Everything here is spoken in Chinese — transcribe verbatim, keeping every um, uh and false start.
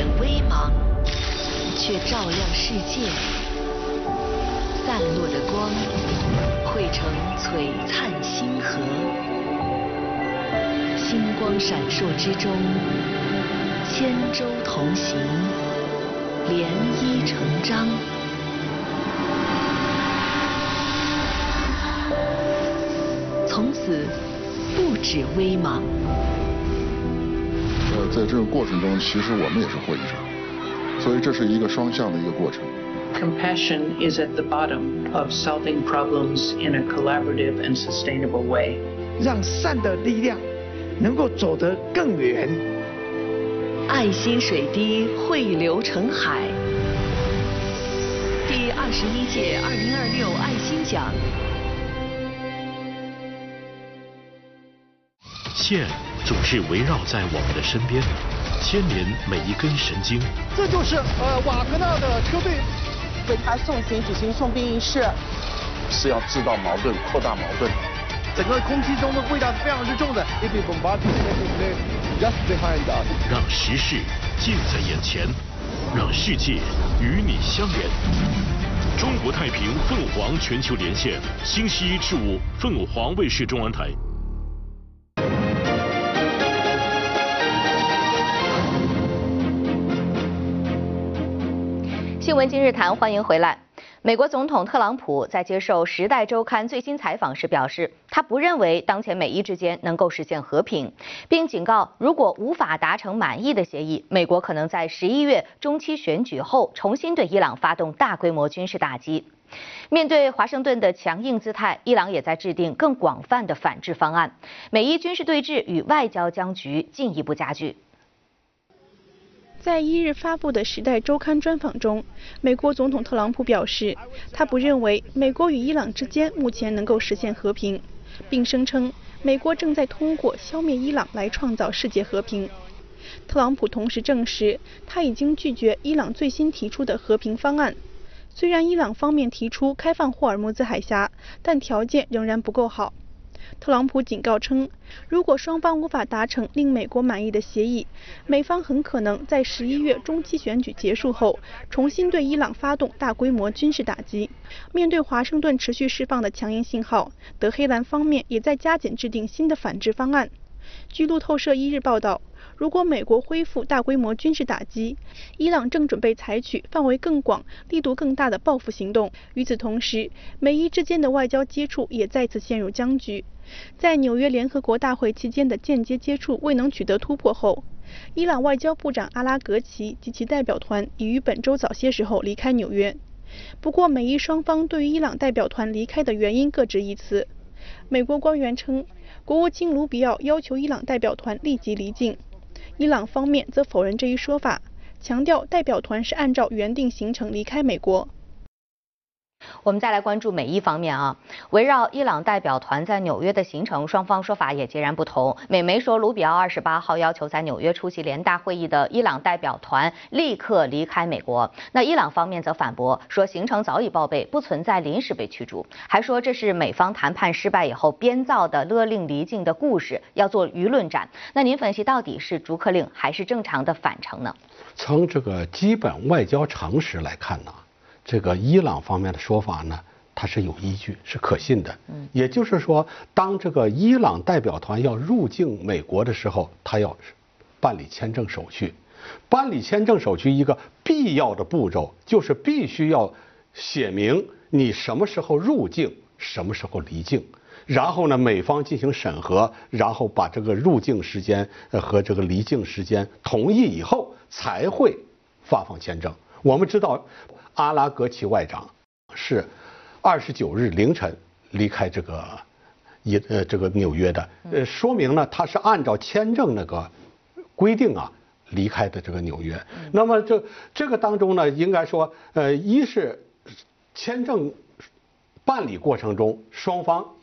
微茫，却照亮世界。散落的光，汇成璀璨星河。星光闪烁之中，千舟同行，涟漪成章。从此，不止微茫。 呃，在这个过程中，其实我们也是获益者，所以这是一个双向的一个过程。 Compassion is at the bottom of solving problems in a collaborative and sustainable way. 让善的力量能够走得更远。 爱心水滴汇流成海。第二十一届二零二六爱心奖。 线总是围绕在我们的身边，牵连每一根神经。 这就是呃瓦格纳的车队。 为他送行举行送殡仪式， 是要制造矛盾、扩大矛盾。 整个空气中的味道是非常之重的。 让时事近在眼前，让世界与你相连。中国太平凤凰全球连线，星期一至五凤凰卫视中文台。 新闻今日谈，欢迎回来。美国总统特朗普在接受《时代周刊》最新采访时表示，他不认为当前美伊之间能够实现和平，并警告，如果无法达成满意的协议，美国可能在十一月中期选举后重新对伊朗发动大规模军事打击。面对华盛顿的强硬姿态，伊朗也在制定更广泛的反制方案，美伊军事对峙与外交僵局进一步加剧。 在一日发布的《时代周刊》专访中，美国总统特朗普表示，他不认为美国与伊朗之间目前能够实现和平，并声称美国正在通过消灭伊朗来创造世界和平。特朗普同时证实，他已经拒绝伊朗最新提出的和平方案。虽然伊朗方面提出开放霍尔木兹海峡，但条件仍然不够好。特朗普警告称，如果双方无法达成令美国满意的协议，美方很可能在十一月中期选举结束后，重新对伊朗发动大规模军事打击。面对华盛顿持续释放的强硬信号，德黑兰方面也在加紧制定新的反制方案。据路透社一日报道，如果美国恢复大规模军事打击，伊朗正准备采取范围更广、力度更大的报复行动。与此同时，美伊之间的外交接触也再次陷入僵局。在纽约联合国大会期间的间接接触未能取得突破后，伊朗外交部长阿拉格齐及其代表团已于本周早些时候离开纽约。不过，美伊双方对于伊朗代表团离开的原因各执一词。美国官员称，国务卿卢比奥要求伊朗代表团立即离境，伊朗方面则否认这一说法，强调代表团是按照原定行程离开美国。 我们再来关注美伊方面啊，围绕伊朗代表团在纽约的行程，双方说法也截然不同。美媒说，卢比奥二十八号要求在纽约出席联大会议的伊朗代表团立刻离开美国。那伊朗方面则反驳说，行程早已报备，不存在临时被驱逐，还说这是美方谈判失败以后编造的勒令离境的故事，要做舆论战。那您分析到底是逐客令还是正常的返程呢？ 从这个基本外交常识来看呢，这个伊朗方面的说法呢，它是有依据，是可信的。嗯，也就是说，当这个伊朗代表团要入境美国的时候，他要办理签证手续。办理签证手续一个必要的步骤，就是必须要写明你什么时候入境，什么时候离境。然后呢，美方进行审核，然后把这个入境时间和这个离境时间同意以后，才会发放签证。我们知道，阿拉格齐外长是二十九日凌晨离开这个一呃这个纽约的，呃，说明呢他是按照签证那个规定啊离开的这个纽约。那么这这个当中呢，应该说，呃，一是签证办理过程中双方